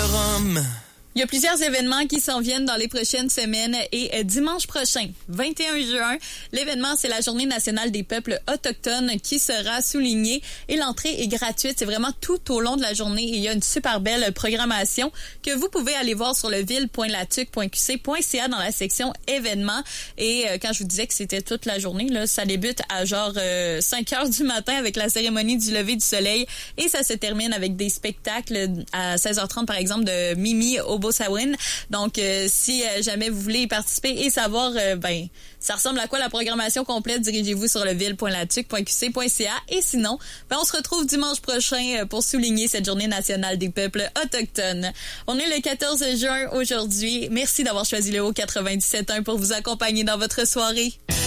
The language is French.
Rome. Il y a plusieurs événements qui s'en viennent dans les prochaines semaines et dimanche prochain, 21 juin, l'événement, c'est la Journée nationale des peuples autochtones qui sera soulignée et l'entrée est gratuite. C'est vraiment tout au long de la journée et il y a une super belle programmation que vous pouvez aller voir sur le ville.latuc.qc.ca dans la section événements. Et quand je vous disais que c'était toute la journée, là, ça débute à genre 5 heures du matin avec la cérémonie du lever du soleil et ça se termine avec des spectacles à 16h30 par exemple de Mimi Obosawin. Donc si jamais vous voulez y participer et savoir ça ressemble à quoi la programmation complète, dirigez-vous sur le ville.latuc.qc.ca et sinon, on se retrouve dimanche prochain pour souligner cette Journée nationale des peuples autochtones. On est le 14 juin aujourd'hui. Merci d'avoir choisi le Haut 97.1 pour vous accompagner dans votre soirée.